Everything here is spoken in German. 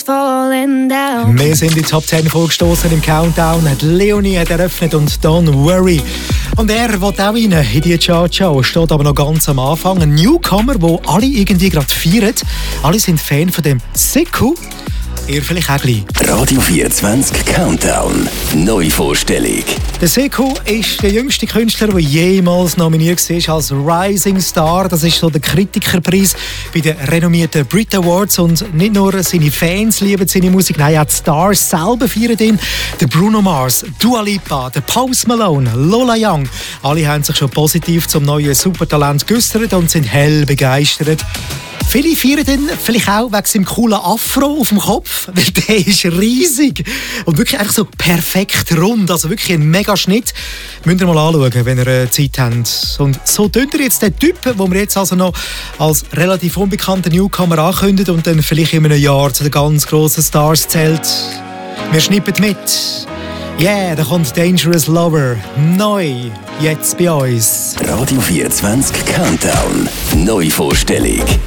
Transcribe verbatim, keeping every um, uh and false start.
falling down. Wir sind in die Top zehn vorgestoßen im Countdown. Leonie hat eröffnet und Don't Worry. Und er will auch rein in die Chart-Show, steht aber noch ganz am Anfang. Ein Newcomer, den alle irgendwie gerade feiern. Alle sind Fan von dem Sekou. Ihr vielleicht auch gleich. Radio vierundzwanzig Countdown. Neuvorstellung. Der Sekou ist der jüngste Künstler, der jemals nominiert war als Rising Star. Das ist so der Kritikerpreis bei den renommierten Brit Awards. Und nicht nur seine Fans lieben seine Musik, nein, auch die Stars selber feiern ihn. Der Bruno Mars, Dua Lipa, der Post Malone, Lola Young. Alle haben sich schon positiv zum neuen Supertalent geäußert und sind hell begeistert. Viele feiern ihn vielleicht auch wegen seinem coolen Afro auf dem Kopf, weil der ist riesig und wirklich einfach so perfekt rund, also wirklich ein mega Schnitt. Müsst ihr mal anschauen, wenn ihr äh, Zeit habt. Und so tut er jetzt den Typ, den wir jetzt also noch als relativ unbekannter Newcomer ankündigt und dann vielleicht in einem Jahr zu den ganz grossen Stars zählt. Wir schnippen mit. Yeah, da kommt Dangerous Lover. Neu, jetzt bei uns. Radio vierundzwanzig Countdown. Neuvorstellung.